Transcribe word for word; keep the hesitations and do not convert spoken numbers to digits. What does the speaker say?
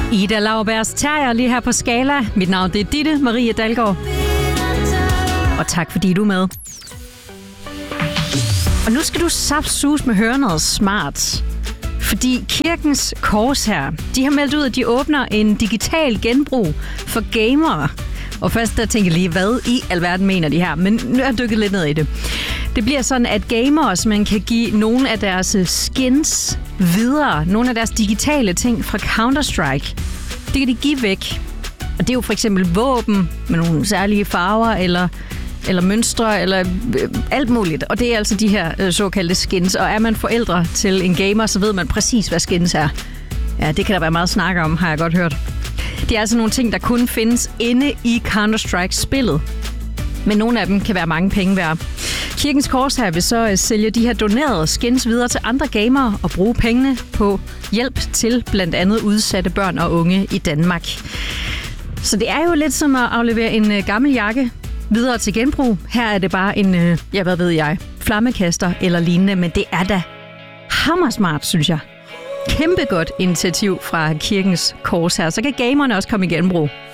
Ida Laubergs Terrier lige her på Skala. Mit navn det er Ditte Marie Dalgaard. Og tak fordi du er med. Og nu skal du saftsus med høre noget smart. Fordi Kirkens Korshær, de har meldt ud, at de åbner en digital genbrug for gamere. Og først der tænker jeg lige, hvad i alverden mener de her? Men nu er jeg dykket lidt ned i det. Det bliver sådan, at gamere, man kan give nogle af deres skins videre. Nogle af deres digitale ting fra Counter-Strike. Det kan de give væk. Og det er jo for eksempel våben med nogle særlige farver, eller, eller mønstre, eller øh, alt muligt. Og det er altså de her øh, såkaldte skins. Og er man forældre til en gamer, så ved man præcis, hvad skins er. Ja, det kan der være meget snak om, har jeg godt hørt. Det er altså nogle ting, der kun findes inde i Counter-Strike-spillet. Men nogle af dem kan være mange penge værd. Kirkens Korshær vil så sælge de her donerede skins videre til andre gamere og bruge pengene på hjælp til blandt andet udsatte børn og unge i Danmark. Så det er jo lidt som at aflevere en gammel jakke videre til genbrug. Her er det bare en, ja hvad ved jeg, flammekaster eller lignende, men det er da hammersmart, synes jeg. Kæmpe godt initiativ fra Kirkens Korshær. Så kan gamerne også komme i genbrug.